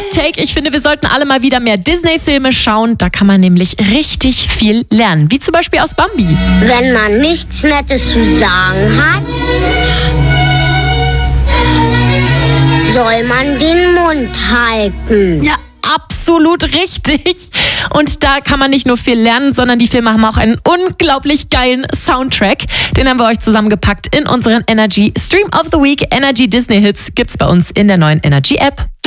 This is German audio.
Hot Take, ich finde, wir sollten alle mal wieder mehr Disney-Filme schauen. Da kann man nämlich richtig viel lernen, wie zum Beispiel aus Bambi. Wenn man nichts Nettes zu sagen hat, soll man den Mund halten. Ja, absolut richtig. Und da kann man nicht nur viel lernen, sondern die Filme haben auch einen unglaublich geilen Soundtrack. Den haben wir euch zusammengepackt in unseren Energy Stream of the Week. Energy Disney Hits gibt's bei uns in der neuen Energy App.